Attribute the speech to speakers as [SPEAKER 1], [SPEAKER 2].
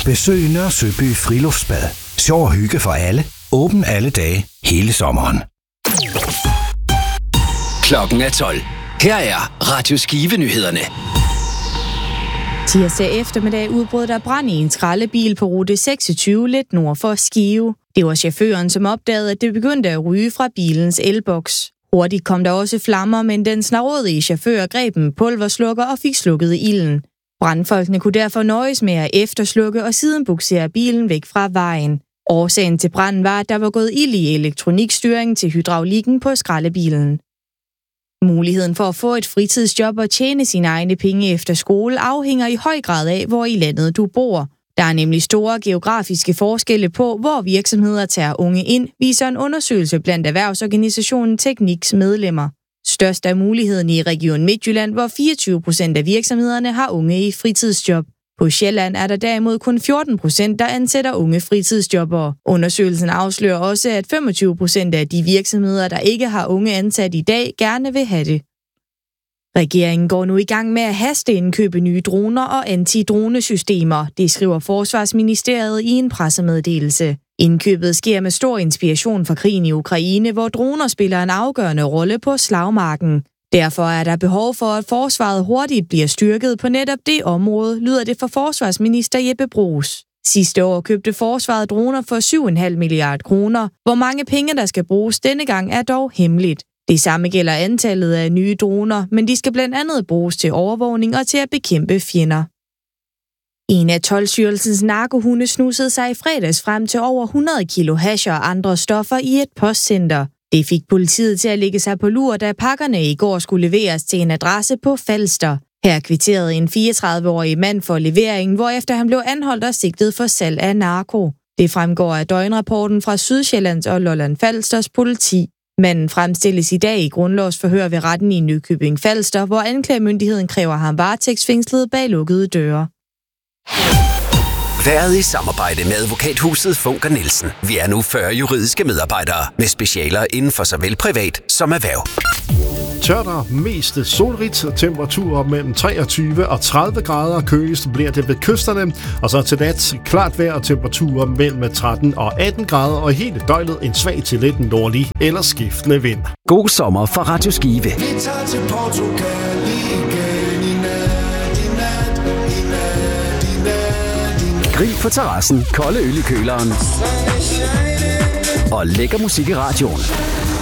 [SPEAKER 1] Besøg Nørre Søby Friluftsbad. Sjov og hygge for alle. Åben alle dage, hele sommeren.
[SPEAKER 2] Klokken er 12. Her er Radio Skive-nyhederne.
[SPEAKER 3] Tirsdag eftermiddag udbrød der brand i en skraldebil på rute 26 lidt nord for Skive. Det var chaufføren, som opdagede, at det begyndte at ryge fra bilens elboks. Hurtigt kom der også flammer, men den snarrådige chauffør greb en pulverslukker og fik slukket ilden. Brandfolkene kunne derfor nøjes med at efterslukke og siden buksere bilen væk fra vejen. Årsagen til branden var, at der var gået ild i elektronikstyringen til hydraulikken på skraldebilen. Muligheden for at få et fritidsjob og tjene sine egne penge efter skole afhænger i høj grad af, hvor i landet du bor. Der er nemlig store geografiske forskelle på, hvor virksomheder tager unge ind, viser en undersøgelse blandt erhvervsorganisationen Tekniks medlemmer. Størst er muligheden i Region Midtjylland, hvor 24% af virksomhederne har unge i fritidsjob. På Sjælland er der derimod kun 14%, der ansætter unge fritidsjobbere. Undersøgelsen afslører også, at 25% af de virksomheder, der ikke har unge ansat i dag, gerne vil have det. Regeringen går nu i gang med at hasteindkøbe nye droner og antidronesystemer, det skriver Forsvarsministeriet i en pressemeddelelse. Indkøbet sker med stor inspiration fra krigen i Ukraine, hvor droner spiller en afgørende rolle på slagmarken. Derfor er der behov for, at forsvaret hurtigt bliver styrket på netop det område, lyder det fra forsvarsminister Jeppe Bruus. Sidste år købte forsvaret droner for 7,5 milliarder kroner. Hvor mange penge der skal bruges denne gang er dog hemmeligt. Det samme gælder antallet af nye droner, men de skal blandt andet bruges til overvågning og til at bekæmpe fjender. En af Toldstyrelsens narkohunde snusede sig i fredags frem til over 100 kilo hash og andre stoffer i et postcenter. Det fik politiet til at lægge sig på lur, da pakkerne i går skulle leveres til en adresse på Falster. Her kvitterede en 34-årig mand for leveringen, hvorefter han blev anholdt og sigtet for salg af narko. Det fremgår af døgnrapporten fra Sydsjællands og Lolland Falsters politi. Manden fremstilles i dag i grundlovsforhør ved retten i Nykøbing Falster, hvor anklagemyndigheden kræver ham varetægtsfængslet bag lukkede døre.
[SPEAKER 2] Været i samarbejde med advokathuset Funker Nielsen. Vi er nu 40 juridiske medarbejdere med specialer inden for såvel privat som erhverv.
[SPEAKER 4] Tørt og mest solrigt, temperaturer mellem 23 og 30 grader, køligst bliver det ved kysterne, og så til nat klart vejr og temperaturer mellem 13 og 18 grader, og hele døgnet en svag til lidt nordlig eller skiftende vind.
[SPEAKER 2] God sommer fra Radio Skive.
[SPEAKER 5] Vi tager til Portugal igen i nat.
[SPEAKER 2] Grill på terrassen, kolde øl i køleren og lækker musik i radioen.